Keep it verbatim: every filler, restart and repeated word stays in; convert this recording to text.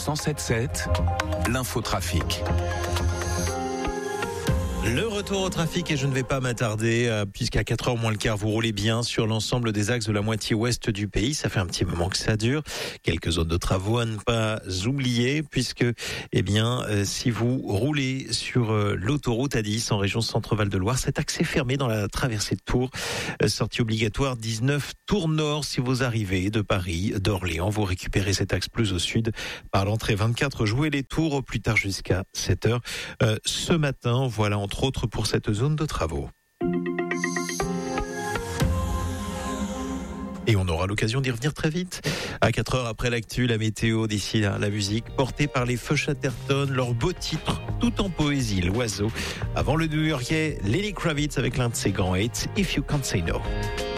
cent sept sept, l'infotrafic. Le retour au trafic, et je ne vais pas m'attarder euh, puisqu'à quatre heures moins le quart vous roulez bien sur l'ensemble des axes de la moitié ouest du pays. Ça fait un petit moment que ça dure. Quelques zones de travaux à ne pas oublier puisque eh bien euh, si vous roulez sur euh, l'autoroute A dix en région Centre-Val de Loire, cet accès fermé dans la traversée de Tours, euh, sortie obligatoire dix-neuf Tours Nord. Si vous arrivez de Paris, d'Orléans, vous récupérez cet axe plus au sud par l'entrée vingt-quatre. Jouez les Tours au plus tard jusqu'à sept heures euh, ce matin. Voilà entre autres pour cette zone de travaux. Et on aura l'occasion d'y revenir très vite. À quatre heures après l'actu, la météo, d'ici là, la musique, portée par les Feux Chatterton, leur beau titre, tout en poésie, l'oiseau. Avant le New-Yorkais, Lenny Kravitz avec l'un de ses grands hits, If You Can't Say No.